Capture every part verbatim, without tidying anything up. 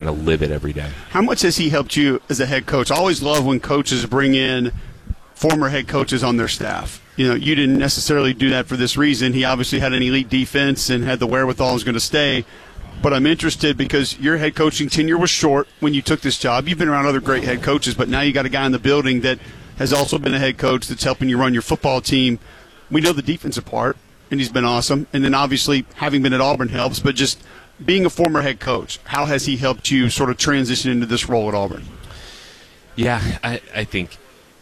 kind of live it every day. How much has he helped you as a head coach? I always love when coaches bring in former head coaches on their staff. You know, you didn't necessarily do that for this reason. He obviously had an elite defense and had the wherewithal and was going to stay. But I'm interested because your head coaching tenure was short when you took this job. You've been around other great head coaches, but now you got a guy in the building that has also been a head coach that's helping you run your football team. We know the defensive part, and he's been awesome. And then obviously having been at Auburn helps, but just being a former head coach, how has he helped you sort of transition into this role at Auburn? Yeah, I, I think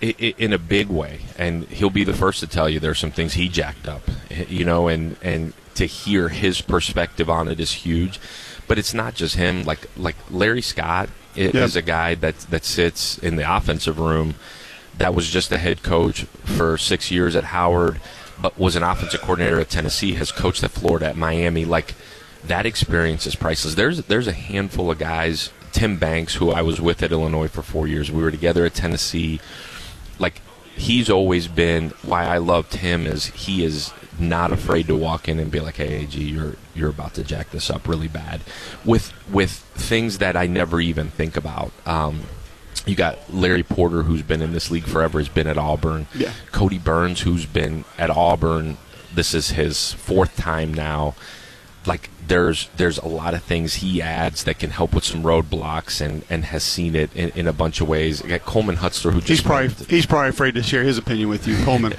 in a big way, and he'll be the first to tell you there's some things he jacked up, you know, and, and to hear his perspective on it is huge. But it's not just him. Like like Larry Scott is yep. a guy that that sits in the offensive room that was just a head coach for six years at Howard, but was an offensive coordinator at Tennessee, has coached at Florida, at Miami. Like, that experience is priceless. There's there's a handful of guys, Tim Banks, who I was with at Illinois for four years. We were together at Tennessee. Like, he's always been, why I loved him is he is not afraid to walk in and be like, hey, A G, you're you're about to jack this up really bad. With with things that I never even think about. Um, you got Larry Porter, who's been in this league forever, has been at Auburn. Yeah. Cody Burns, who's been at Auburn. This is his fourth time now. Like, there's there's a lot of things he adds that can help with some roadblocks, and, and has seen it in, in a bunch of ways. You got Coleman Hutzler, who just he's probably he's probably afraid to share his opinion with you, Coleman.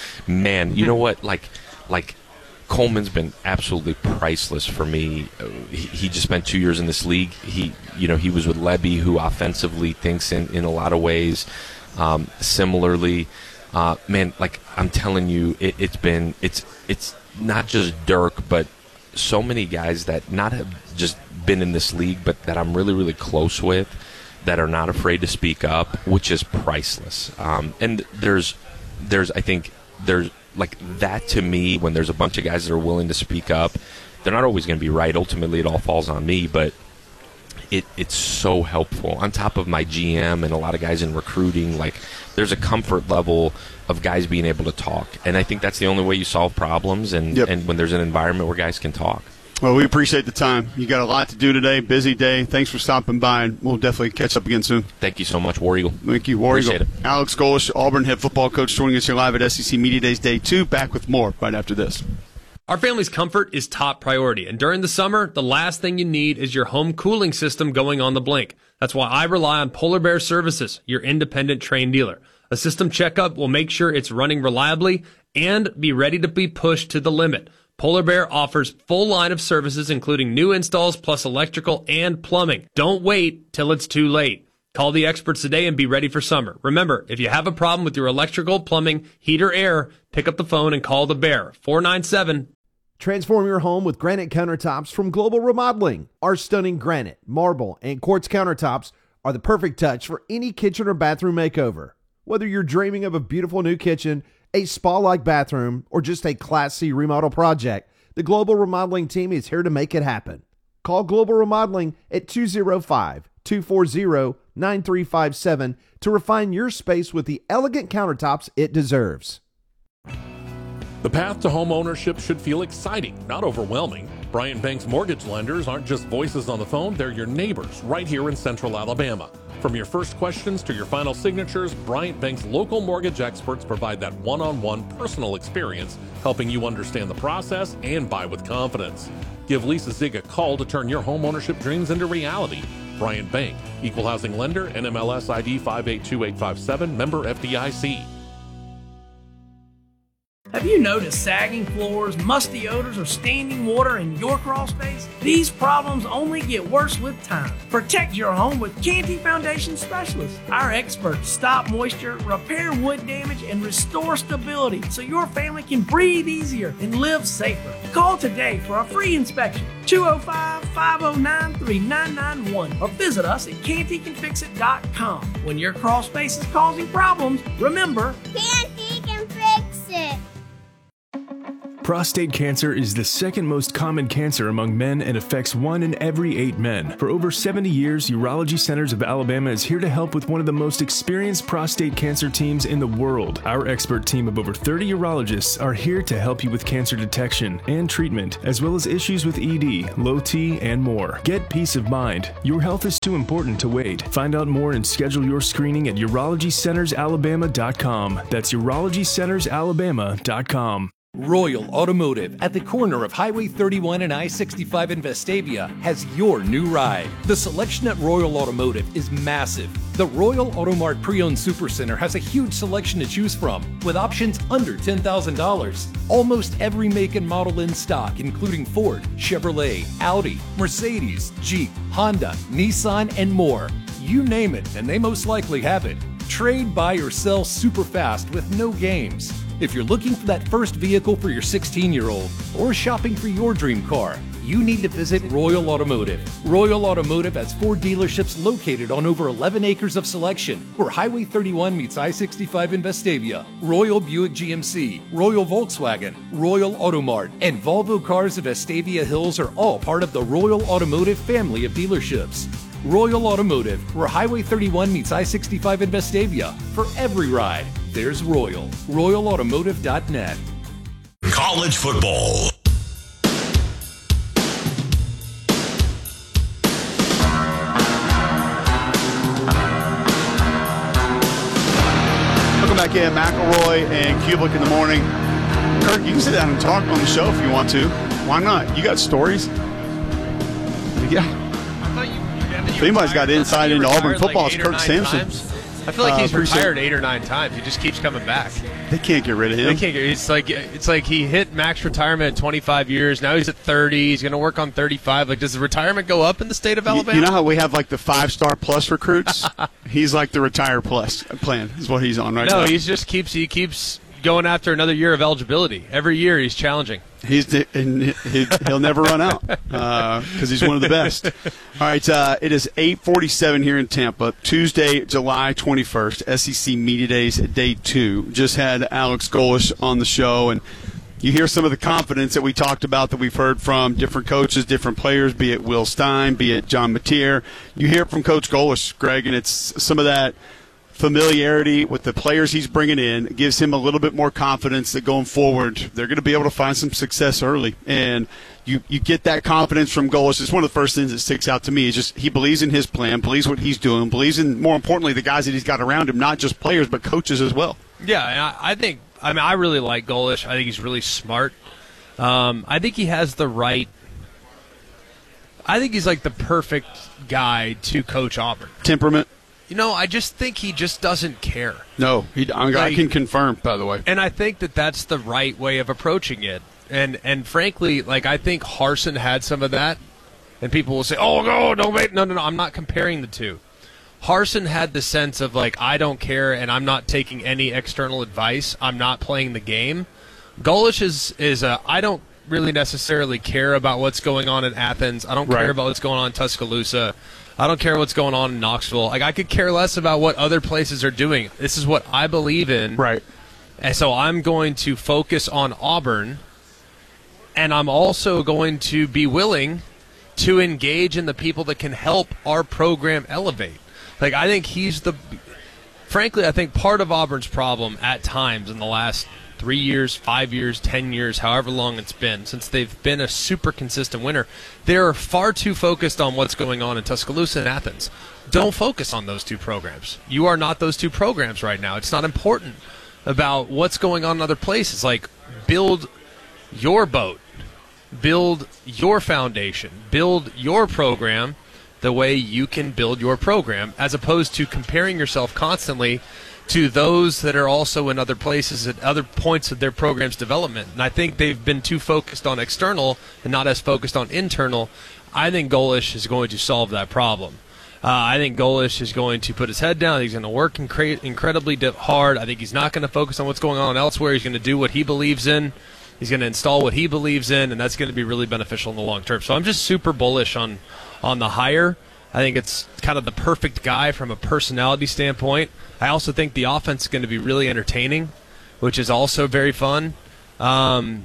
Man, you know what? Like like Coleman's been absolutely priceless for me. He, he just spent two years in this league. He you know he was with Lebby, who offensively thinks in, in a lot of ways um, similarly. Uh, man, like I'm telling you, it, it's been it's it's not just Dirk, but so many guys that not have just been in this league, but that I'm really, really close with, that are not afraid to speak up, which is priceless. Um, and there's, there's, I think, there's like that to me. When there's a bunch of guys that are willing to speak up, they're not always going to be right. Ultimately, it all falls on me, but it it's so helpful. On top of my G M and a lot of guys in recruiting, like there's a comfort level of guys being able to talk, and I think that's the only way you solve problems, and, yep. and when there's an environment where guys can talk. Well, we appreciate the time. You got a lot to do today, busy day. Thanks for stopping by, and we'll definitely catch up again soon. Thank you so much, War Eagle. Thank you, War Appreciate Eagle. It. Alex Golesh, Auburn head football coach, joining us here live at S E C Media Days Day two. Back with more right after this. Our family's comfort is top priority, and during the summer, the last thing you need is your home cooling system going on the blink. That's why I rely on Polar Bear Services, your independent Trane dealer. A system checkup will make sure it's running reliably and be ready to be pushed to the limit. Polar Bear offers full line of services, including new installs plus electrical and plumbing. Don't wait till it's too late. Call the experts today and be ready for summer. Remember, if you have a problem with your electrical, plumbing, heat, or air, pick up the phone and call the Bear, four nine seven. Transform your home with granite countertops from Global Remodeling. Our stunning granite, marble, and quartz countertops are the perfect touch for any kitchen or bathroom makeover. Whether you're dreaming of a beautiful new kitchen, a spa-like bathroom, or just a Class C remodel project, the Global Remodeling team is here to make it happen. Call Global Remodeling at two oh five, two four zero, nine three five seven to refine your space with the elegant countertops it deserves. The path to home ownership should feel exciting, not overwhelming. Bryant Banks mortgage lenders aren't just voices on the phone, they're your neighbors right here in Central Alabama. From your first questions to your final signatures, Bryant Banks local mortgage experts provide that one-on-one personal experience, helping you understand the process and buy with confidence. Give Lisa Zig a call to turn your home ownership dreams into reality. Bryant Bank, Equal Housing Lender, N M L S I D five eight two eight five seven, member F D I C. Have you noticed sagging floors, musty odors, or standing water in your crawl space? These problems only get worse with time. Protect your home with Canty Foundation Specialists. Our experts stop moisture, repair wood damage, and restore stability so your family can breathe easier and live safer. Call today for a free inspection, two oh five, five oh nine, three nine nine one, or visit us at canty can fix it dot com. When your crawl space is causing problems, remember, Canty can fix it. Prostate cancer is the second most common cancer among men and affects one in every eight men. For over seventy years, Urology Centers of Alabama is here to help with one of the most experienced prostate cancer teams in the world. Our expert team of over thirty urologists are here to help you with cancer detection and treatment, as well as issues with E D, low T, and more. Get peace of mind. Your health is too important to wait. Find out more and schedule your screening at urology centers alabama dot com. That's urology centers alabama dot com. Royal Automotive at the corner of Highway thirty-one and I sixty-five in Vestavia has your new ride. The selection at Royal Automotive is massive. The Royal Automart Pre-Owned Supercenter has a huge selection to choose from, with options under ten thousand dollars. Almost every make and model in stock, including Ford, Chevrolet, Audi, Mercedes, Jeep, Honda, Nissan, and more. You name it, and they most likely have it. Trade, buy, or sell super fast with no games. If you're looking for that first vehicle for your sixteen-year-old or shopping for your dream car, you need to visit Royal Automotive. Royal Automotive has four dealerships located on over eleven acres of selection, where Highway thirty-one meets I sixty-five in Vestavia. Royal Buick G M C, Royal Volkswagen, Royal Automart, and Volvo Cars of Vestavia Hills are all part of the Royal Automotive family of dealerships. Royal Automotive, where Highway thirty-one meets I sixty-five in Vestavia. For every ride, there's Royal. royal automotive dot net. College football. Welcome back in, McElroy and Kublik in the morning. Kirk, you can sit down and talk on the show if you want to. Why not? You got stories? Yeah. If anybody's got insight into Auburn football, it's Kirk Sampson. I feel like he's uh, retired eight or nine times. He just keeps coming back. They can't get rid of him. They can't get. It's like it's like he hit max retirement at twenty-five years. Now he's at thirty. He's going to work on thirty-five. Like, does the retirement go up in the state of Alabama? You, you know how we have like the five-star plus recruits? He's like the retire plus plan is what he's on right no, now. No, he just keeps he keeps going after another year of eligibility. Every year he's challenging. He's and he, he'll never run out because uh, he's one of the best. All right, uh, it is eight forty-seven here in Tampa, Tuesday, July twenty-first, S E C Media Days, day two. Just had Alex Golesh on the show, and you hear some of the confidence that we talked about that we've heard from different coaches, different players, be it Will Stein, be it John Mateer. You hear it from Coach Golesh, Greg, and it's some of that familiarity with the players he's bringing in. It gives him a little bit more confidence that going forward they're going to be able to find some success early. And you, you get that confidence from Golesh. It's one of the first things that sticks out to me. Is just he believes in his plan, believes what he's doing, believes in, more importantly, the guys that he's got around him, not just players but coaches as well. Yeah, and I, I think I mean I really like Golesh. I think he's really smart. Um, I think he has the right. I think he's like the perfect guy to coach Auburn. Temperament. You know, I just think he just doesn't care. No, he, I, like, I can confirm, by the way. And I think that that's the right way of approaching it. And and frankly, like I think Harsin had some of that. And people will say, "Oh no, no, wait, no, no, no." I'm not comparing the two. Harsin had the sense of like, I don't care, and I'm not taking any external advice. I'm not playing the game. Golesh is is a I don't really necessarily care about what's going on in Athens. I don't right. care about what's going on in Tuscaloosa. I don't care what's going on in Knoxville. Like, I could care less about what other places are doing. This is what I believe in. Right. And so I'm going to focus on Auburn, and I'm also going to be willing to engage in the people that can help our program elevate. Like, I think he's the – frankly, I think part of Auburn's problem at times in the last three years, five years, ten years, however long it's been, since they've been a super consistent winner, they're far too focused on what's going on in Tuscaloosa and Athens. Don't focus on those two programs. You are not those two programs right now. It's not important about what's going on in other places. Like, build your boat. Build your foundation. Build your program the way you can build your program, as opposed to comparing yourself constantly to those that are also in other places at other points of their program's development. And I think they've been too focused on external and not as focused on internal. I think Golesh is going to solve that problem. Uh, I think Golesh is going to put his head down. He's going to work incre- incredibly hard. I think he's not going to focus on what's going on elsewhere. He's going to do what he believes in. He's going to install what he believes in, and that's going to be really beneficial in the long term. So I'm just super bullish on, on the hire. I think it's kind of the perfect guy from a personality standpoint. I also think the offense is going to be really entertaining, which is also very fun. Um,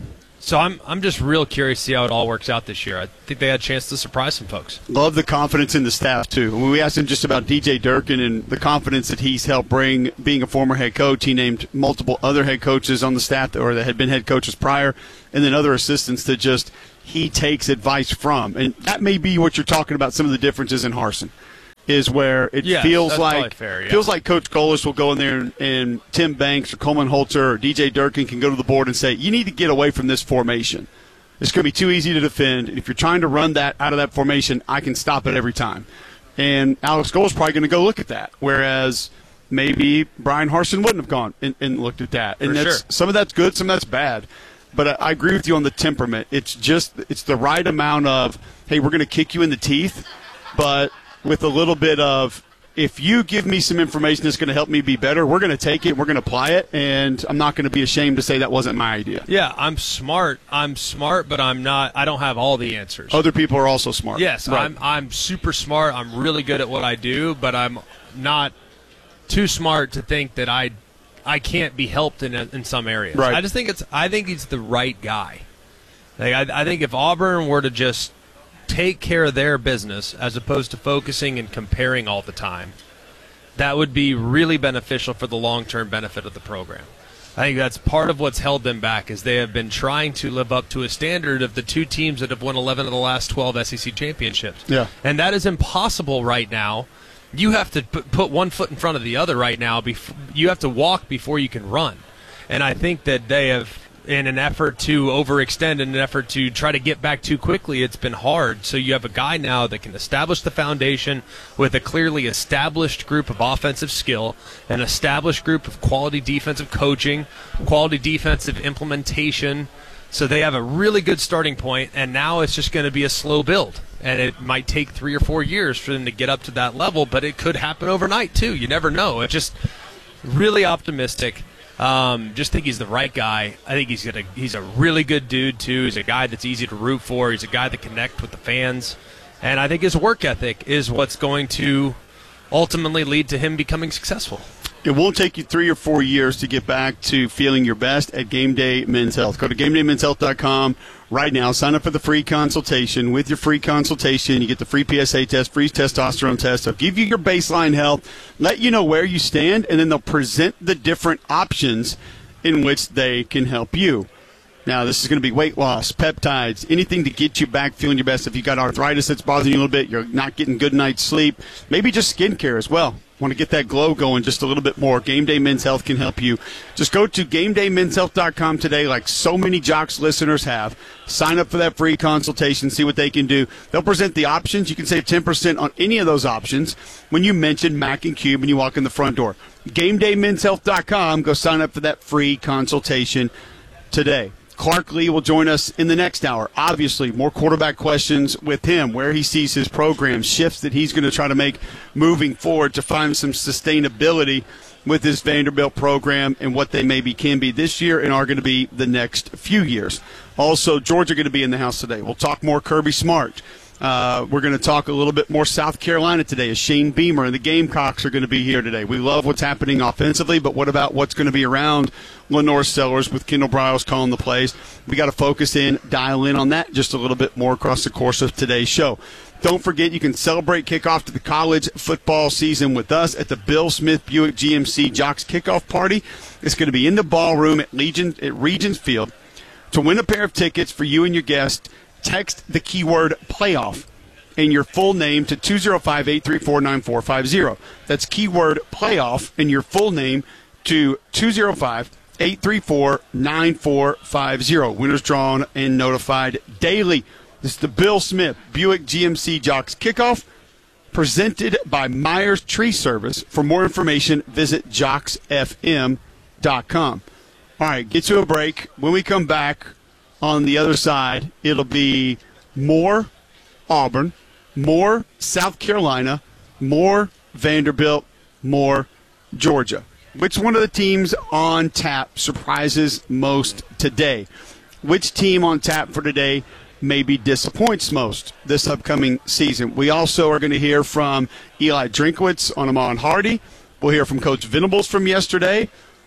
So I'm I'm just real curious to see how it all works out this year. I think they had a chance to surprise some folks. Love the confidence in the staff, too. When we asked him just about D J Durkin and the confidence that he's helped bring, being a former head coach, he named multiple other head coaches on the staff or that had been head coaches prior, and then other assistants that just he takes advice from. And that may be what you're talking about, some of the differences in Harsin, is where it yes, feels like fair, yeah. feels like Coach Golis will go in there and, and Tim Banks or Coleman Holzer or D J Durkin can go to the board and say, you need to get away from this formation. It's going to be too easy to defend. And if you're trying to run that out of that formation, I can stop it every time. And Alex Golis is probably going to go look at that, whereas maybe Brian Harsin wouldn't have gone and, and looked at that. And For that's, sure. some of that's good, some of that's bad. But I, I agree with you on the temperament. It's just it's the right amount of, hey, we're going to kick you in the teeth, but with a little bit of, if you give me some information that's going to help me be better, we're going to take it, we're going to apply it, and I'm not going to be ashamed to say that wasn't my idea. Yeah, I'm smart. I'm smart, but I'm not. I don't have all the answers. Other people are also smart. Yes, right. I'm. I'm super smart. I'm really good at what I do, but I'm not too smart to think that I, I can't be helped in in some areas. Right. I just think it's. I think he's the right guy. Like I, I think if Auburn were to just take care of their business as opposed to focusing and comparing all the time, that would be really beneficial for the long-term benefit of the program. I think that's part of what's held them back is they have been trying to live up to a standard of the two teams that have won eleven of the last twelve S E C championships. Yeah. And that is impossible right now. You have to put, put one foot in front of the other right now. Bef- you have to walk before you can run. And I think that they have, in an effort to overextend, in an effort to try to get back too quickly, it's been hard. So you have a guy now that can establish the foundation with a clearly established group of offensive skill, an established group of quality defensive coaching, quality defensive implementation. So they have a really good starting point, and now it's just going to be a slow build. And it might take three or four years for them to get up to that level, but it could happen overnight, too. You never know. It's just really optimistic. Um, just think he's the right guy. I think he's gonna, he's a really good dude, too. He's a guy that's easy to root for. He's a guy that connects with the fans. And I think his work ethic is what's going to ultimately lead to him becoming successful. It won't take you three or four years to get back to feeling your best at Game Day Men's Health. Go to game day men's health dot com right now. Sign up for the free consultation. With your free consultation, you get the free P S A test, free testosterone test. They'll give you your baseline health, let you know where you stand, and then they'll present the different options in which they can help you. Now, this is going to be weight loss, peptides, anything to get you back feeling your best. If you've got arthritis that's bothering you a little bit, you're not getting good night's sleep, maybe just skincare as well. Want to get that glow going just a little bit more. Game Day Men's Health can help you. Just go to game day men's health dot com today, like so many Jocks listeners have. Sign up for that free consultation, see what they can do. They'll present the options. You can save ten percent on any of those options when you mention Mac and Cube when you walk in the front door. game day men's health dot com. Go sign up for that free consultation today. Clark Lee will join us in the next hour. Obviously, more quarterback questions with him, where he sees his program, shifts that he's going to try to make moving forward to find some sustainability with this Vanderbilt program and what they maybe can be this year and are going to be the next few years. Also, Georgia going to be in the house today. We'll talk more Kirby Smart. Uh, we're going to talk a little bit more South Carolina today as Shane Beamer and the Gamecocks are going to be here today. We love what's happening offensively, but what about what's going to be around Lenore Sellers with Kendall Briles calling the plays? We got to focus in, dial in on that just a little bit more across the course of today's show. Don't forget, you can celebrate kickoff to the college football season with us at the Bill Smith Buick G M C Jocks Kickoff Party. It's going to be in the ballroom at Legion at Regents Field. To win a pair of tickets for you and your guest, text the keyword playoff and your full name to two oh five, eight three four, nine four five oh. That's keyword playoff and your full name to two oh five, eight three four, nine four five oh. Winners drawn and notified daily. This is the Bill Smith Buick G M C Jocks Kickoff presented by Myers Tree Service. For more information, visit jocks f m dot com. All right, get to a break. When we come back, on the other side, it'll be more Auburn, more South Carolina, more Vanderbilt, more Georgia. Which one of the teams on tap surprises most today? Which team on tap for today maybe disappoints most this upcoming season? We also are going to hear from Eli Drinkwitz on Amon Hardy. We'll hear from Coach Venables from yesterday.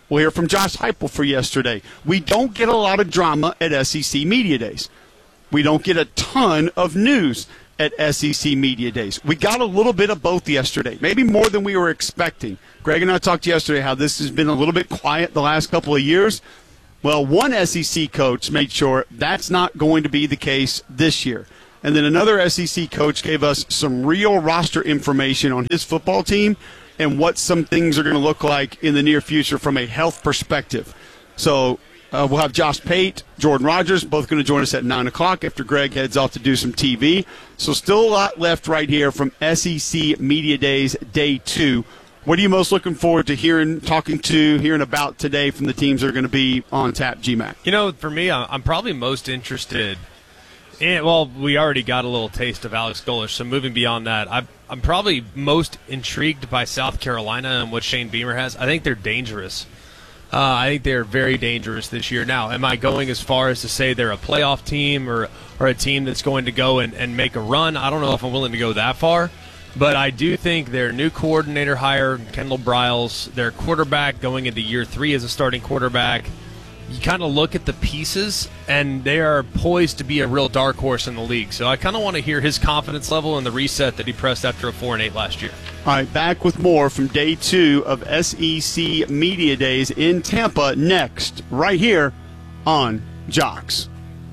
We'll hear from Josh Heupel for yesterday. We don't get a lot of drama at S E C Media Days. We don't get a ton of news at S E C Media Days. We got a little bit of both yesterday, maybe more than we were expecting. Greg and I talked yesterday how this has been a little bit quiet the last couple of years. Well, one S E C coach made sure that's not going to be the case this year. And then another S E C coach gave us some real roster information on his football team and what some things are going to look like in the near future from a health perspective. So uh, we'll have Josh Pate, Jordan Rogers, both going to join us at nine o'clock after Greg heads off to do some T V. So still a lot left right here from S E C Media Days Day two. What are you most looking forward to hearing, talking to, hearing about today from the teams that are going to be on tap, G MAC? You know, for me, I'm probably most interested in, well, we already got a little taste of Alex Golesh, so moving beyond that, I'm, I'm probably most intrigued by South Carolina and what Shane Beamer has. I think they're dangerous. Uh, I think they're very dangerous this year. Now, am I going as far as to say they're a playoff team or, or a team that's going to go and, and make a run? I don't know if I'm willing to go that far. But I do think their new coordinator hire, Kendall Briles, their quarterback going into year three as a starting quarterback, you kind of look at the pieces, and they are poised to be a real dark horse in the league. So I kind of want to hear his confidence level and the reset that he pressed after a four and eight last year. All right, back with more from day two of S E C Media Days in Tampa next, right here on Jocks.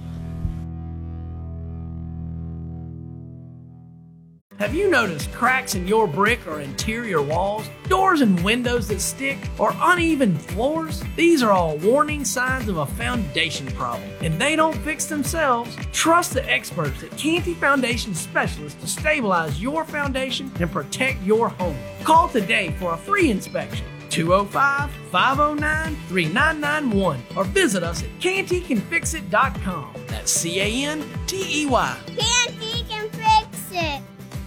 Have you noticed cracks in your brick or interior walls, doors and windows that stick, or uneven floors? These are all warning signs of a foundation problem, and they don't fix themselves. Trust the experts at Canty Foundation Specialists to stabilize your foundation and protect your home. Call today for a free inspection. two oh five, five oh nine, three nine nine one or visit us at canty can fix it dot com. That's C A N T E Y. Canty can fix it.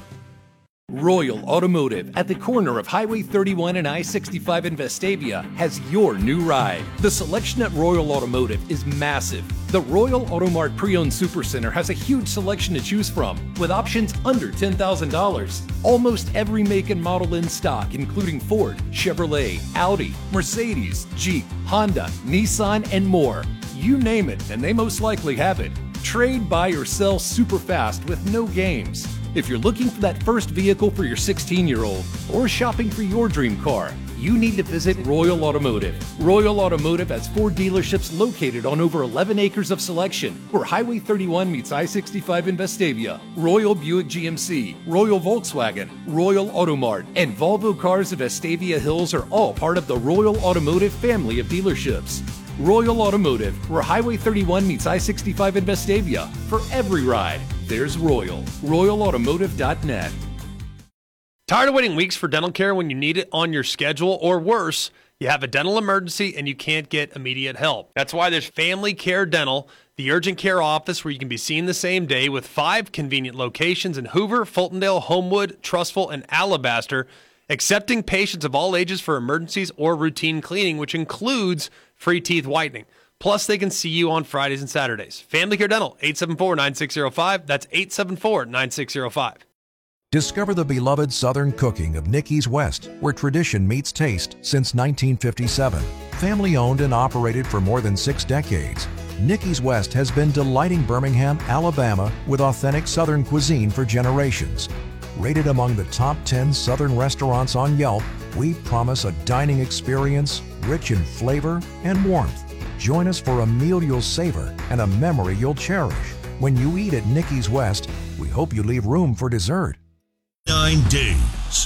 Royal Automotive at the corner of Highway thirty-one and I sixty-five in Vestavia has your new ride. The selection at Royal Automotive is massive. The Royal Auto Mart Pre-Owned Supercenter has a huge selection to choose from, with options under ten thousand dollars. Almost every make and model in stock, including Ford, Chevrolet, Audi, Mercedes, Jeep, Honda, Nissan, and more. You name it, and they most likely have it. Trade, buy, or sell super fast with no games. If you're looking for that first vehicle for your sixteen-year-old or shopping for your dream car, you need to visit Royal Automotive. Royal Automotive has four dealerships located on over eleven acres of selection, where Highway thirty-one meets I sixty-five in Vestavia. Royal Buick G M C, Royal Volkswagen, Royal Automart, and Volvo Cars of Vestavia Hills are all part of the Royal Automotive family of dealerships. Royal Automotive, where Highway thirty-one meets I sixty-five in Vestavia. For every ride, there's Royal. Royal Automotive dot net. Tired of waiting weeks for dental care when you need it on your schedule, or worse, you have a dental emergency and you can't get immediate help? That's why there's Family Care Dental, the urgent care office where you can be seen the same day, with five convenient locations in Hoover, Fultondale, Homewood, Trustful, and Alabaster, accepting patients of all ages for emergencies or routine cleaning, which includes free teeth whitening. Plus, they can see you on Fridays and Saturdays. Family Care Dental, eight seven four, nine six zero five. That's eight seven four, nine six zero five. Discover the beloved Southern cooking of Nicky's West, where tradition meets taste since nineteen fifty-seven. Family owned and operated for more than six decades, Nicky's West has been delighting Birmingham, Alabama with authentic Southern cuisine for generations. Rated among the top ten Southern restaurants on Yelp, we promise a dining experience rich in flavor and warmth. Join us for a meal you'll savor and a memory you'll cherish. When you eat at Nicky's West, we hope you leave room for dessert. Nine days.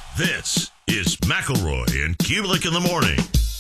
This is McElroy and Kubelik in the morning.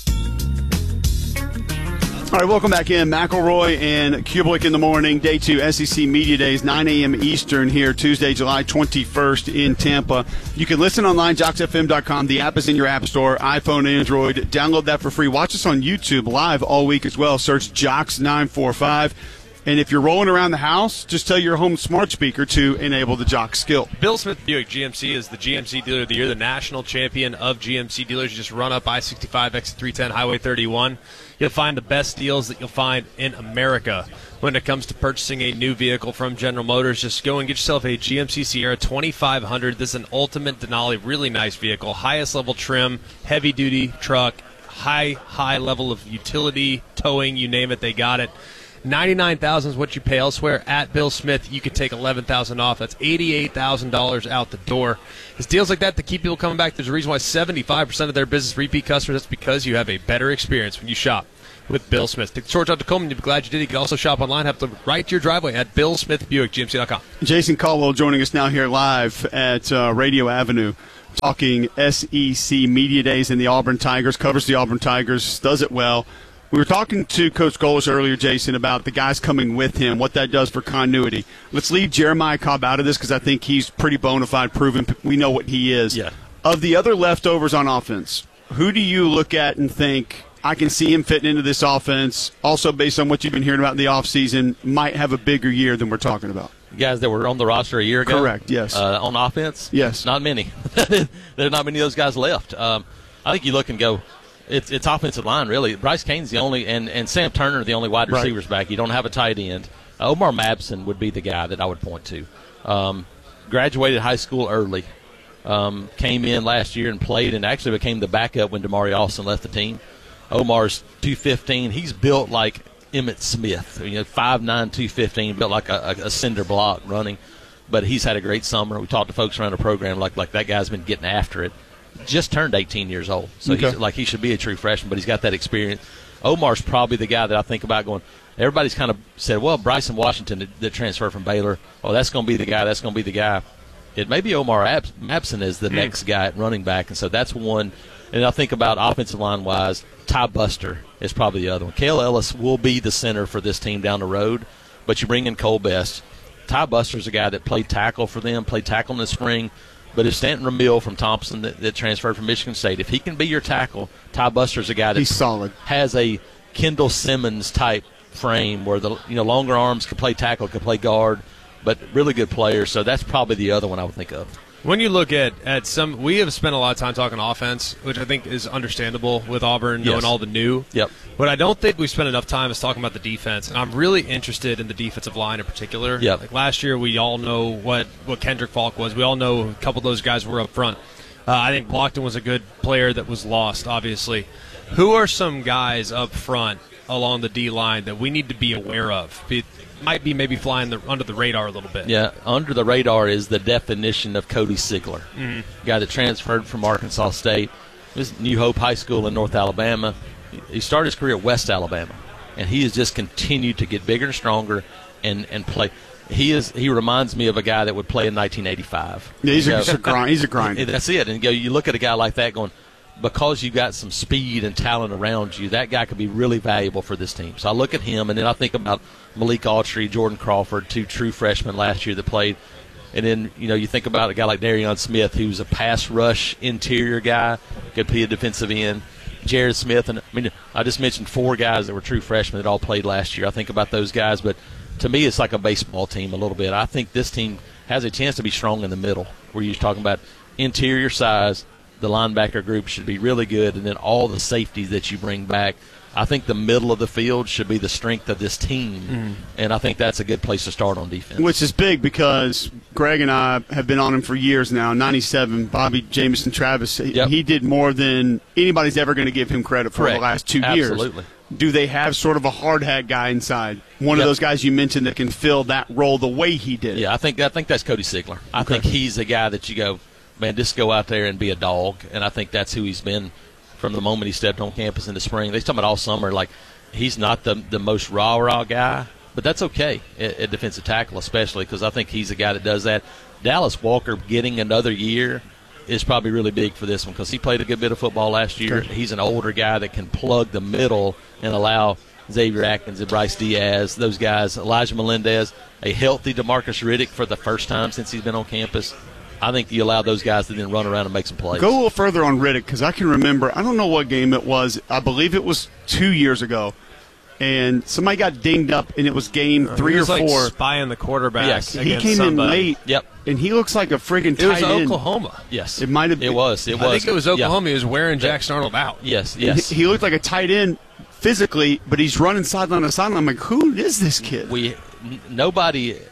All right, welcome back in. McElroy and Kubelik in the morning. Day two, S E C Media Days, nine a.m. Eastern here, Tuesday, July twenty-first in Tampa. You can listen online, jocks f m dot com. The app is in your app store, iPhone, Android. Download that for free. Watch us on YouTube live all week as well. Search Jocks nine four five. And if you're rolling around the house, just tell your home smart speaker to enable the Jock skill. Bill Smith Buick G M C is the G M C Dealer of the Year, the national champion of G M C dealers. You just run up I sixty-five, exit three ten, Highway thirty-one. You'll find the best deals that you'll find in America when it comes to purchasing a new vehicle from General Motors. Just go and get yourself a G M C Sierra twenty-five hundred. This is an ultimate Denali, really nice vehicle, highest level trim, heavy-duty truck. high, high level of utility, towing, you name it, they got it. ninety-nine thousand dollars is what you pay elsewhere. At Bill Smith, you can take eleven thousand dollars off. That's eighty-eight thousand dollars out the door. It's deals like that that keep people coming back. There's a reason why seventy-five percent of their business repeat customers. That's because you have a better experience when you shop with Bill Smith. Take the short out to Tacoma, and you'll be glad you did. You can also shop online, have to right to your driveway at Bill Smith Buick G M C dot com. Jason Caldwell joining us now here live at uh, Radio Avenue, talking S E C Media Days and the Auburn Tigers, covers the Auburn Tigers, does it well. We were talking to Coach Goles earlier, Jason, about the guys coming with him, what that does for continuity. Let's leave Jeremiah Cobb out of this because I think he's pretty bona fide, proven. We know what he is. Yeah. Of the other leftovers on offense, who do you look at and think, I can see him fitting into this offense, also based on what you've been hearing about in the offseason, might have a bigger year than we're talking about? Guys that were on the roster a year ago? Correct, yes. Uh, on offense? Yes. Not many. There are not many of those guys left. Um, I think you look and go, it's it's offensive line, really. Bryce Kane's the only, and, and Sam Turner the only wide receivers right. back. You don't have a tight end. Uh, Omar Mabson would be the guy that I would point to. Um, graduated high school early. Um, came in last year and played and actually became the backup when Damari Austin left the team. Omar's two fifteen. He's built like Emmitt Smith, you know, five nine, two fifteen, built like a, a, a cinder block running. But he's had a great summer. We talked to folks around the program like like that guy's been getting after it. Just turned eighteen years old, so okay. he's like he should be a true freshman, but he's got that experience. Omar's probably the guy that I think about going. Everybody's kind of said, well, Bryson Washington that, that transferred from Baylor. Oh, that's going to be the guy. That's going to be the guy. It may be Omar Abs- Mabson is the mm. next guy at running back, and so that's one. And I think about offensive line wise, Ty Buster is probably the other one. Cale Ellis will be the center for this team down the road, but you bring in Cole Best. Ty Buster's a guy that played tackle for them, played tackle in the spring. But if Stanton Ramil from Thompson that, that transferred from Michigan State, if he can be your tackle, Ty Buster's a guy that he's solid. Has a Kendall Simmons type frame where the you know longer arms can play tackle, can play guard, but really good player. So that's probably the other one I would think of. When you look at, at some, we have spent a lot of time talking offense, which I think is understandable with Auburn knowing yes. all the new. Yep. But I don't think we spent enough time is talking about the defense, and I'm really interested in the defensive line in particular. Yep. Like last year, we all know what, what Kendrick Falk was. We all know a couple of those guys were up front. Uh, I think Blockton was a good player that was lost, obviously. Who are some guys up front along the D line that we need to be aware of? Be, might be maybe flying the, under the radar a little bit. Yeah, under the radar is the definition of Cody Sigler, mm-hmm. guy that transferred from Arkansas State. This is New Hope High School in North Alabama. He started his career at West Alabama, and he has just continued to get bigger and stronger and, and play. He is. He reminds me of a guy that would play in nineteen eighty-five. Yeah, he's, you a, know, he's a grind. He's a grinder. That's it. And you, go, you look at a guy like that going, because you got some speed and talent around you, that guy could be really valuable for this team. So I look at him, and then I think about Malik Autry, Jordan Crawford, two true freshmen last year that played. And then, you know, you think about a guy like Darion Smith, who's a pass rush interior guy, could be a defensive end. Jared Smith, and I mean, I just mentioned four guys that were true freshmen that all played last year. I think about those guys, but to me, it's like a baseball team a little bit. I think this team has a chance to be strong in the middle, where you're talking about interior size. The linebacker group should be really good, and then all the safeties that you bring back. I think the middle of the field should be the strength of this team, mm. and I think that's a good place to start on defense. Which is big because Greg and I have been on him for years now. ninety-seven, Bobby Jamison Travis, yep. he did more than anybody's ever going to give him credit for Correct. the last two Absolutely. years. Absolutely. Do they have sort of a hard hat guy inside? One yep. of those guys you mentioned that can fill that role the way he did. Yeah, I think I think that's Cody Sigler. I okay. think he's a guy that you go, man, just go out there and be a dog, and I think that's who he's been from the moment he stepped on campus in the spring. They talking about all summer, like he's not the the most rah-rah guy, but that's okay at, at defensive tackle especially because I think he's a guy that does that. Dallas Walker getting another year is probably really big for this one because he played a good bit of football last year. Okay. He's an older guy that can plug the middle and allow Xavier Atkins and Bryce Diaz, those guys, Elijah Melendez, a healthy DeMarcus Riddick for the first time since he's been on campus. I think you allow those guys to then run around and make some plays. Go a little further on Riddick because I can remember, I don't know what game it was. I believe it was two years ago. And somebody got dinged up, and it was game uh, three he was or like four. Spying the quarterback. Yes, he came somebody. in late. Yep, and he looks like a friggin' tight It was end. Oklahoma. Yes, it might have. It was. It was. I think it was Oklahoma. Yeah. He was wearing Jack Starnold out. Yes, yes. He, he looked like a tight end physically, but he's running sideline to sideline. I'm like, who is this kid? We n- nobody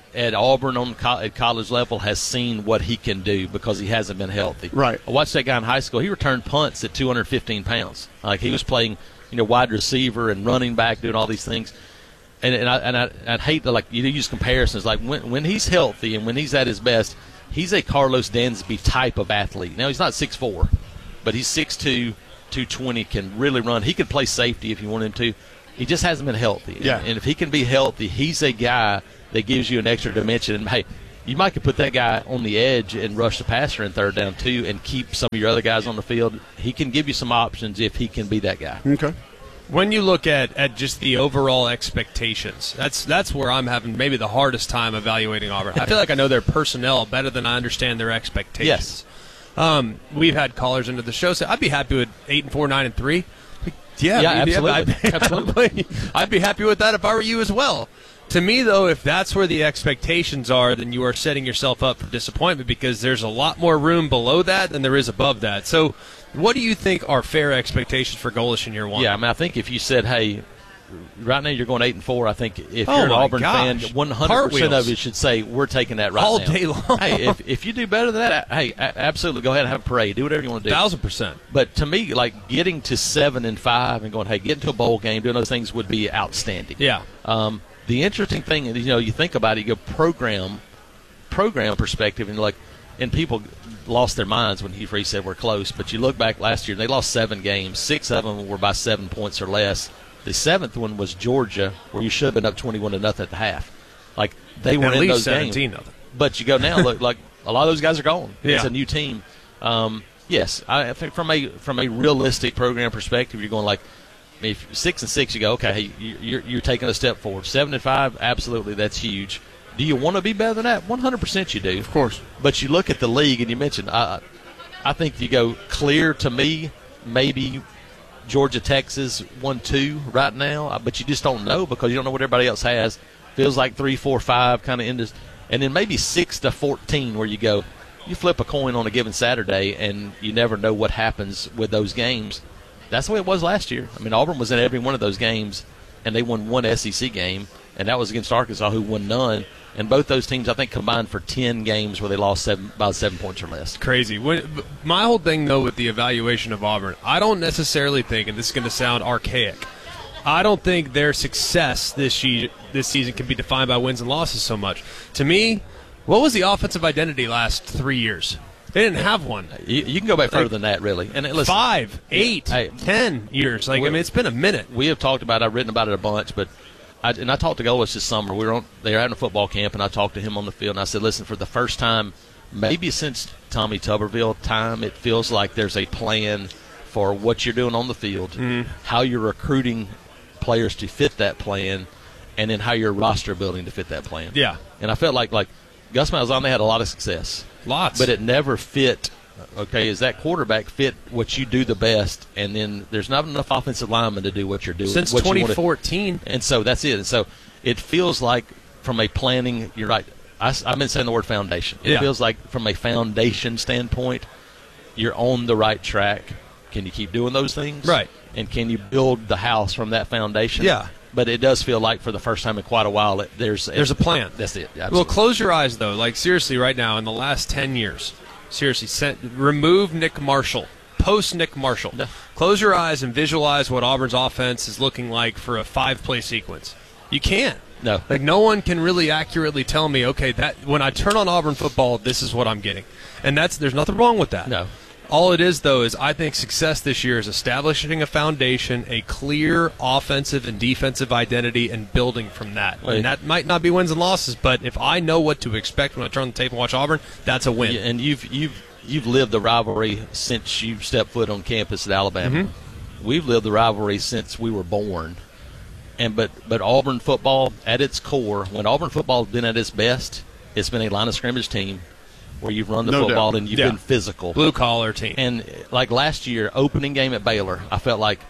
at Auburn on co- at college level has seen what he can do because he hasn't been healthy. Right. I watched that guy in high school. He returned punts at two hundred fifteen pounds. Like he was playing, you know, wide receiver and running back, doing all these things. And and I and I I'd hate to like you use comparisons. Like when when he's healthy and when he's at his best, he's a Carlos Dansby type of athlete. Now he's not six foot four, but he's six foot two, two twenty, can really run. He could play safety if you want him to. He just hasn't been healthy. Yeah. And, and if he can be healthy, he's a guy that gives you an extra dimension. And, hey, you might could put that guy on the edge and rush the passer in third down, too, and keep some of your other guys on the field. He can give you some options if he can be that guy. Okay. When you look at, at just the overall expectations, that's that's where I'm having maybe the hardest time evaluating Auburn. I feel like I know their personnel better than I understand their expectations. Yes. Um, we've had callers into the show say, I'd be happy with eight and four, nine and three. Yeah, yeah, maybe, absolutely. I'd, absolutely. I'd be happy with that if I were you as well. To me, though, if that's where the expectations are, then you are setting yourself up for disappointment because there's a lot more room below that than there is above that. So what do you think are fair expectations for Golesh in year one? Yeah, I mean, I think if you said, hey, right now you're going eight and four, I think if Oh, you're an my Auburn gosh. fan, one hundred percent Cartwheels. of you should say, we're taking that right All now. day long. Hey, if, if you do better than that, hey, a- absolutely go ahead and have a parade. Do whatever you want to do. Thousand percent. But to me, like getting to seven and five and going, hey, getting to a bowl game, doing those things would be outstanding. Yeah. Um, the interesting thing is, you know, you think about it, you go program, program perspective, and like, and people lost their minds when Hugh Freeze said we're close. But you look back last year, they lost seven games. Six of them were by seven points or less. The seventh one was Georgia, where you should have been up twenty-one to nothing at the half. Like they were At in least those seventeen games. nothing. But you go now, look, like a lot of those guys are gone. Yeah. It's a new team. Um, yes, I, I think from a from a realistic program perspective, you're going like, if six and six, you go, okay, hey, you- you're you're taking a step forward. Seven and five, absolutely, that's huge. Do you want to be better than that? one hundred percent you do. Of course. But you look at the league, and you mentioned, I, I think you go clear to me, maybe Georgia, Texas, one, two right now, but you just don't know because you don't know what everybody else has. Feels like three, four, five kind of in this, and then maybe six to fourteen where you go, you flip a coin on a given Saturday, and you never know what happens with those games. That's the way it was last year. I mean, Auburn was in every one of those games, and they won one S E C game, and that was against Arkansas, who won none. And both those teams, I think, combined for ten games where they lost seven, about seven points or less. Crazy. When, my whole thing, though, with the evaluation of Auburn, I don't necessarily think, and this is going to sound archaic, I don't think their success this, ye- this season can be defined by wins and losses so much. To me, what was the offensive identity last three years? They didn't have one. You, you can go back further Like, than that, really. And listen, Five, eight, Hey, ten years. Like I mean, it's been a minute. We have talked about it. I've written about it a bunch, but I, and I talked to Golesh this summer. We were on, they were having a football camp, and I talked to him on the field, and I said, listen, for the first time, maybe since Tommy Tuberville time, it feels like there's a plan for what you're doing on the field, Mm-hmm. how you're recruiting players to fit that plan, and then how you're roster building to fit that plan. Yeah. And I felt like like Gus Malzahn, they had a lot of success. Lots. But it never fit. Okay, is that quarterback fit what you do the best, and then there's not enough offensive linemen to do what you're doing. Since what you wanna- twenty fourteen. and so that's it. And so it feels like from a planning, you're right. I, have been saying the word foundation. It Yeah. feels like from a foundation standpoint, you're on the right track. Can you keep doing those things? Right. And can you build the house from that foundation? Yeah. But it does feel like for the first time in quite a while, it, there's There's a plan. That's it. Well, Absolutely. close your eyes, though. Like, seriously, right now, in the last ten years, seriously, sent, remove Nick Marshall. Post Nick Marshall. No. Close your eyes and visualize what Auburn's offense is looking like for a five-play sequence. You can't. No. Like, no one can really accurately tell me, okay, that when I turn on Auburn football, this is what I'm getting. And that's there's nothing wrong with that. No. All it is, though, is I think success this year is establishing a foundation, a clear offensive and defensive identity, and building from that. Right. And that might not be wins and losses, but if I know what to expect when I turn on the tape and watch Auburn, that's a win. Yeah, and you've you've you've lived the rivalry since you stepped foot on campus at Alabama. Mm-hmm. We've lived the rivalry since we were born. And but but Auburn football at its core, when Auburn football has been at its best, it's been a line of scrimmage team where you've run the No football doubt. and you've Yeah. been physical. Blue collar team. And like last year, opening game at Baylor, I felt like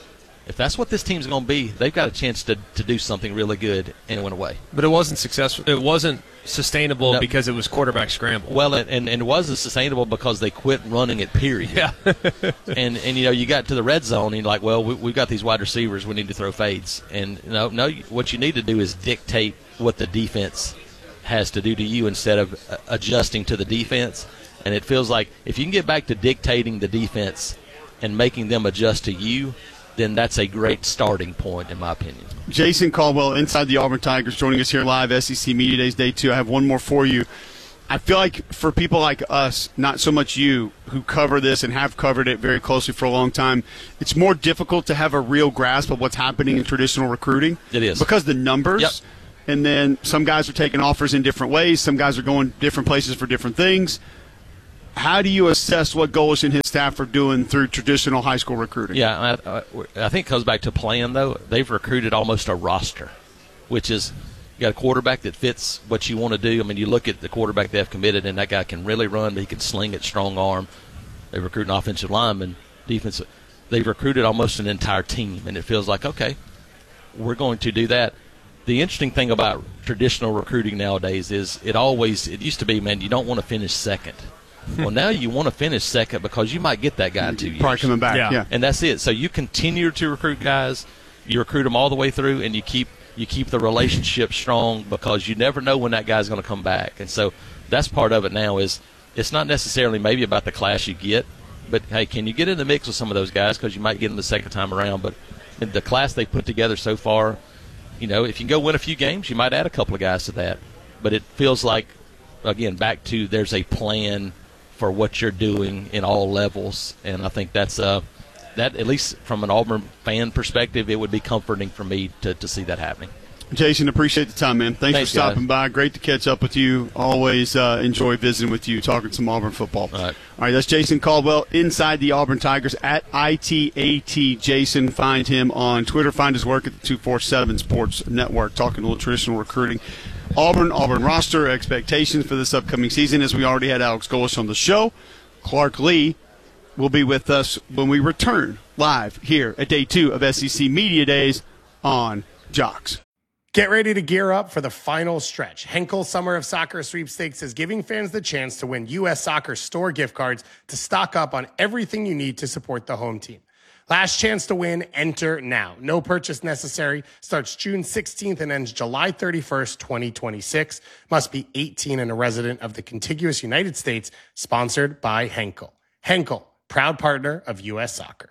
if that's what this team's going to be, they've got a chance to, to do something really good, and it went away. But it wasn't successful. It wasn't sustainable No. because it was quarterback scramble. Well, and, and, and it wasn't sustainable because they quit running it, period. Yeah. and, and, you know, you got to the red zone, and you're like, well, we, we've got these wide receivers. We need to throw fades. And, no, no, what you need to do is dictate what the defense has to do to you instead of uh, adjusting to the defense. And it feels like if you can get back to dictating the defense and making them adjust to you, then that's a great starting point, in my opinion. Jason Caldwell, Inside the Auburn Tigers, joining us here live, S E C Media Days Day two. I have one more for you. I feel like for people like us, not so much you, who cover this and have covered it very closely for a long time, it's more difficult to have a real grasp of what's happening in traditional recruiting. It is. Because the numbers, yep. and then some guys are taking offers in different ways. Some guys are going different places for different things. How do you assess what Golesh and his staff are doing through traditional high school recruiting? Yeah, I, I, I think it goes back to plan, though. They've recruited almost a roster, which is you got a quarterback that fits what you want to do. I mean, you look at the quarterback they have committed, and that guy can really run, but he can sling it, strong arm. They recruit an offensive lineman, defensive. They've recruited almost an entire team, and it feels like, okay, we're going to do that. The interesting thing about traditional recruiting nowadays is it always – it used to be, man, you don't want to finish second. Well, now you want to finish second because you might get that guy in two years. Probably coming back, yeah. yeah. And that's it. So you continue to recruit guys. You recruit them all the way through, and you keep you keep the relationship strong because you never know when that guy's going to come back. And so that's part of it now is it's not necessarily maybe about the class you get, but, hey, can you get in the mix with some of those guys because you might get them the second time around. But in the class they put together so far, you know, if you can go win a few games, you might add a couple of guys to that. But it feels like, again, back to there's a plan for what you're doing in all levels, and I think that's uh, that at least from an Auburn fan perspective, it would be comforting for me to, to see that happening. Jason, appreciate the time, man. Thanks, Thanks for stopping guys. by. Great to catch up with you. Always uh, enjoy visiting with you, talking some Auburn football. All right. All right, that's Jason Caldwell, Inside the Auburn Tigers, at I T A T Jason. Find him on Twitter. Find his work at the two forty-seven Sports Network, talking a little traditional recruiting. Auburn, Auburn roster, expectations for this upcoming season, as we already had Alex Golesh on the show. Clark Lee will be with us when we return live here at day two of S E C Media Days on Jocks. Get ready to gear up for the final stretch. Henkel Summer of Soccer Sweepstakes is giving fans the chance to win U S Soccer store gift cards to stock up on everything you need to support the home team. Last chance to win, enter now. No purchase necessary. Starts June sixteenth and ends July thirty-first, twenty twenty-six. Must be eighteen and a resident of the contiguous United States. Sponsored by Henkel. Henkel, proud partner of U S Soccer.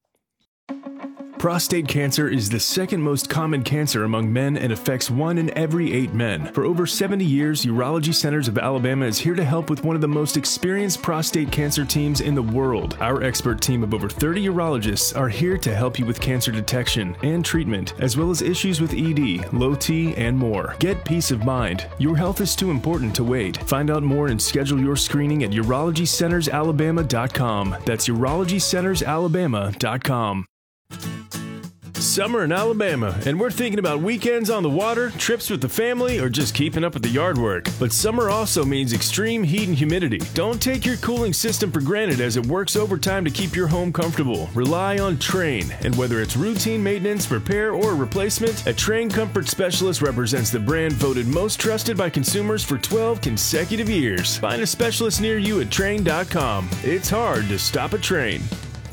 Prostate cancer is the second most common cancer among men and affects one in every eight men. For over seventy years, Urology Centers of Alabama is here to help with one of the most experienced prostate cancer teams in the world. Our expert team of over thirty urologists are here to help you with cancer detection and treatment, as well as issues with E D, low T, and more. Get peace of mind. Your health is too important to wait. Find out more and schedule your screening at urology centers alabama dot com. That's urology centers alabama dot com. Summer in Alabama, and we're thinking about weekends on the water, trips with the family, or just keeping up with the yard work. But summer also means extreme heat and humidity. Don't take your cooling system for granted as it works overtime to keep your home comfortable. Rely on Trane, and whether it's routine maintenance, repair, or replacement, a Trane Comfort Specialist represents the brand voted most trusted by consumers for twelve consecutive years. Find a specialist near you at Trane dot com. It's hard to stop a Trane.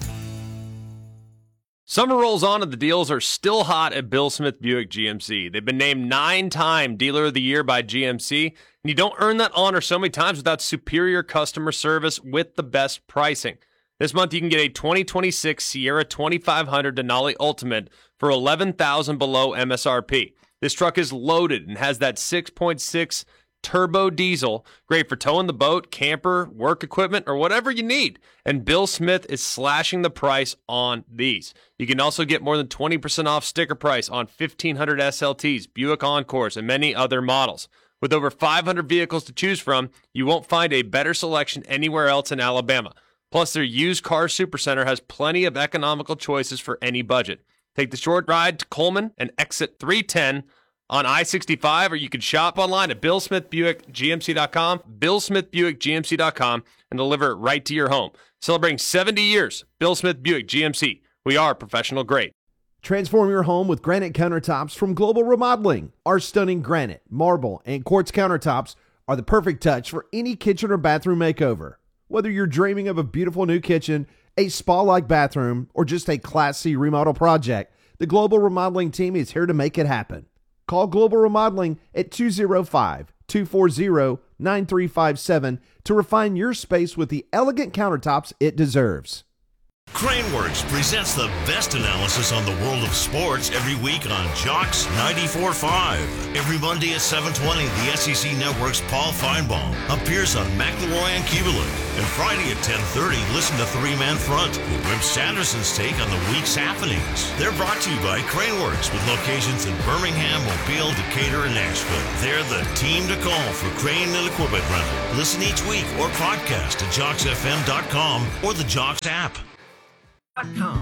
Summer rolls on and the deals are still hot at Bill Smith Buick G M C. They've been named nine-time Dealer of the Year by G M C, and you don't earn that honor so many times without superior customer service with the best pricing. This month you can get a twenty twenty-six Sierra twenty-five hundred Denali Ultimate for eleven thousand dollars below M S R P. This truck is loaded and has that six point six turbo diesel, great for towing the boat, camper, work equipment, or whatever you need. And Bill Smith is slashing the price on these. You can also get more than twenty percent off sticker price on fifteen hundred S L Ts, Buick Encores, and many other models. With over five hundred vehicles to choose from, you won't find a better selection anywhere else in Alabama. Plus, their used car supercenter has plenty of economical choices for any budget. Take the short ride to Coleman and exit three ten on I sixty-five, or you can shop online at bill smith buick g m c dot com, bill smith buick g m c dot com, and deliver it right to your home. Celebrating seventy years, Bill Smith Buick G M C. We are professional grade. Transform your home with granite countertops from Global Remodeling. Our stunning granite, marble, and quartz countertops are the perfect touch for any kitchen or bathroom makeover. Whether you're dreaming of a beautiful new kitchen, a spa-like bathroom, or just a Class C remodel project, the Global Remodeling team is here to make it happen. Call Global Remodeling at two oh five, two four zero, nine three five seven to refine your space with the elegant countertops it deserves. Craneworks presents the best analysis on the world of sports every week on Jocks ninety-four point five. Every Monday at seven twenty, the S E C Network's Paul Feinbaum appears on McElroy and Kubelik. And Friday at ten thirty, listen to Three Man Front with Wimp Sanderson's take on the week's happenings. They're brought to you by Craneworks with locations in Birmingham, Mobile, Decatur, and Nashville. They're the team to call for crane and equipment rental. Listen each week or podcast at jocks f m dot com or the Jocks app. Com.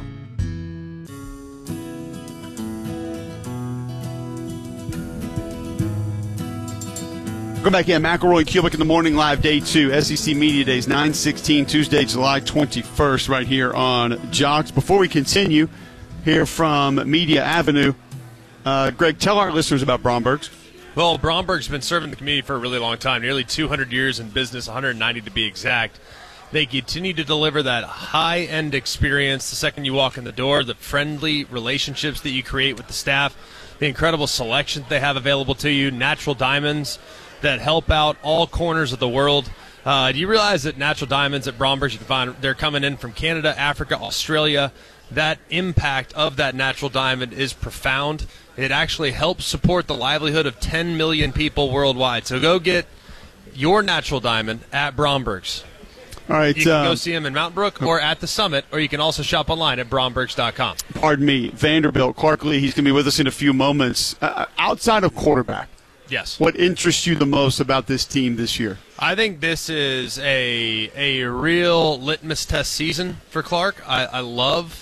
Go back in. McElroy and Kubelik in the morning, live day two. S E C Media Days, nine sixteen, Tuesday, July twenty-first, right here on Jocks. Before we continue, here from Media Avenue, uh, Greg, tell our listeners about Bromberg's. Well, Bromberg's been serving the community for a really long time, nearly two hundred years in business, one hundred ninety to be exact. They continue to deliver that high-end experience the second you walk in the door, the friendly relationships that you create with the staff, the incredible selection that they have available to you, natural diamonds that help out all corners of the world. Uh, do you realize that natural diamonds at Bromberg's, you can find they're coming in from Canada, Africa, Australia. That impact of that natural diamond is profound. It actually helps support the livelihood of ten million people worldwide. So go get your natural diamond at Bromberg's. All right, you can uh, go see him in Mountain Brook or at the Summit, or you can also shop online at brombergs dot com. Pardon me, Vanderbilt, Clark Lee, he's going to be with us in a few moments. Uh, outside of quarterback, yes, what interests you the most about this team this year? I think this is a a real litmus test season for Clark. I, I love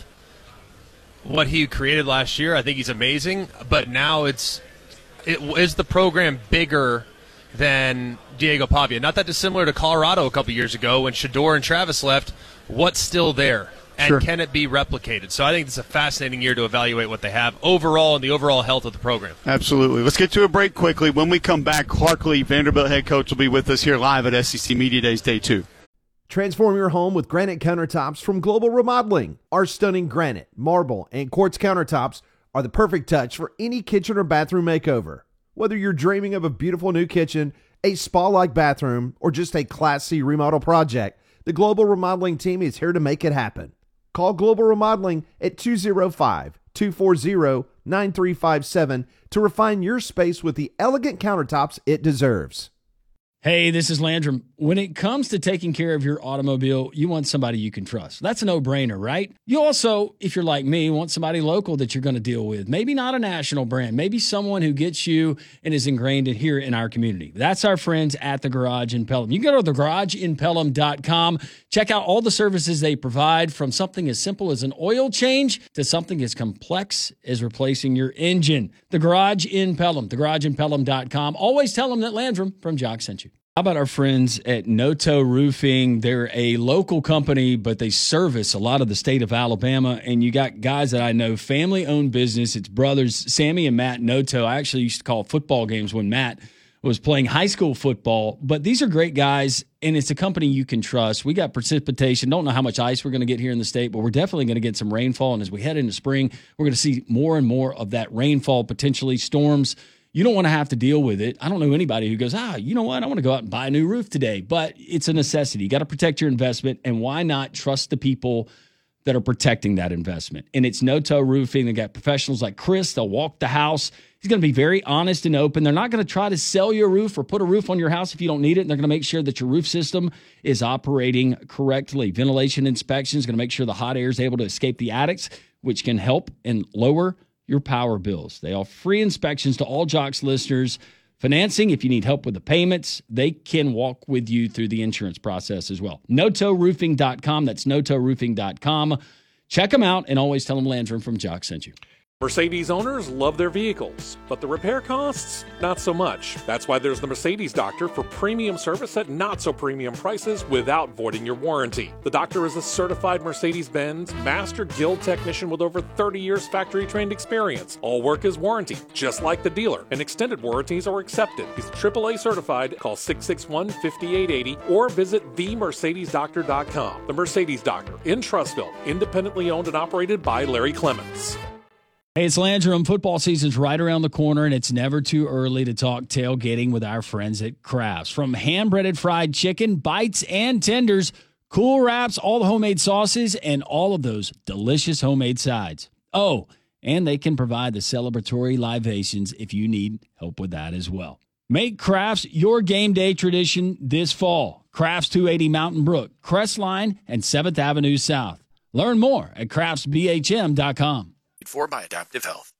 what he created last year. I think he's amazing, but now it's it is the program bigger than Diego Pavia. Not that dissimilar to Colorado a couple years ago when Shedeur and Travis left. What's still there? And Sure. Can it be replicated? So I think it's a fascinating year to evaluate what they have overall and the overall health of the program. Absolutely. Let's get to a break quickly. When we come back, Clark Lee, Vanderbilt head coach, will be with us here live at S E C Media Days Day two. Transform your home with granite countertops from Global Remodeling. Our stunning granite, marble, and quartz countertops are the perfect touch for any kitchen or bathroom makeover. Whether you're dreaming of a beautiful new kitchen, a spa-like bathroom, or just a Class C remodel project, the Global Remodeling team is here to make it happen. Call Global Remodeling at two oh five, two four zero, nine three five seven to refine your space with the elegant countertops it deserves. Hey, this is Landrum. When it comes to taking care of your automobile, you want somebody you can trust. That's a no-brainer, right? You also, if you're like me, want somebody local that you're going to deal with. Maybe not a national brand. Maybe someone who gets you and is ingrained in here in our community. That's our friends at The Garage in Pelham. You can go to the garage in pelham dot com. Check out all the services they provide, from something as simple as an oil change to something as complex as replacing your engine. The Garage in Pelham, the garage in pelham dot com. Always tell them that Landrum from Jock sent you. How about our friends at Noto Roofing? They're a local company, but they service a lot of the state of Alabama. And you got guys that I know, family-owned business. It's brothers, Sammy and Matt Noto. I actually used to call football games when Matt was playing high school football. But these are great guys, and it's a company you can trust. We got precipitation. Don't know how much ice we're going to get here in the state, but we're definitely going to get some rainfall. And as we head into spring, we're going to see more and more of that rainfall, potentially storms. You don't want to have to deal with it. I don't know anybody who goes, ah, you know what? I want to go out and buy a new roof today. But it's a necessity. You got to protect your investment. And why not trust the people that are protecting that investment? And it's Noto Roofing. They got professionals like Chris. They'll walk the house. He's going to be very honest and open. They're not going to try to sell you a roof or put a roof on your house if you don't need it. And they're going to make sure that your roof system is operating correctly. Ventilation inspection is going to make sure the hot air is able to escape the attics, which can help and lower your power bills. They offer free inspections to all Jocks listeners. Financing, if you need help with the payments, they can walk with you through the insurance process as well. noto roofing dot com. That's noto roofing dot com. Check them out, and always tell them Landrum from Jocks sent you. Mercedes owners love their vehicles, but the repair costs, not so much. That's why there's the Mercedes Doctor for premium service at not-so-premium prices without voiding your warranty. The Doctor is a certified Mercedes-Benz Master Guild technician with over thirty years factory-trained experience. All work is warranty, just like the dealer, and extended warranties are accepted. He's triple A certified. Call six six one, five eight eight zero or visit the mercedes doctor dot com. The Mercedes Doctor in Trussville, independently owned and operated by Larry Clements. Hey, it's Landrum. Football season's right around the corner, and it's never too early to talk tailgating with our friends at Crafts. From hand-breaded fried chicken, bites, and tenders, cool wraps, all the homemade sauces, and all of those delicious homemade sides. Oh, and they can provide the celebratory libations if you need help with that as well. Make Crafts your game day tradition this fall. Crafts two eighty Mountain Brook, Crestline, and seventh Avenue South. Learn more at crafts b h m dot com. For by Adaptive Health.